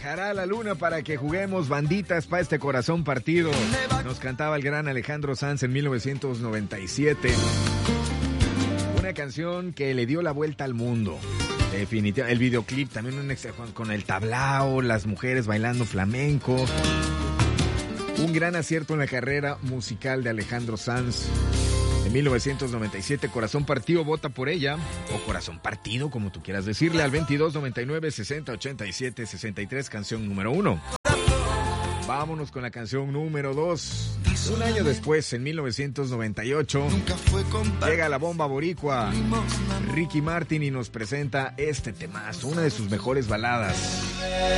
bajará la luna para que juguemos banditas para este corazón partido. Nos cantaba el gran Alejandro Sanz en 1997. Una canción que le dio la vuelta al mundo. Definitivamente. El videoclip también con el tablao, las mujeres bailando flamenco. Un gran acierto en la carrera musical de Alejandro Sanz. En 1997, Corazón Partido, vota por ella, o Corazón Partido, como tú quieras decirle, al 2299 60 87 63, canción número 1. Vámonos con la canción número 2. Un año después, en 1998, llega la bomba boricua, Ricky Martin, y nos presenta este temazo, una de sus mejores baladas.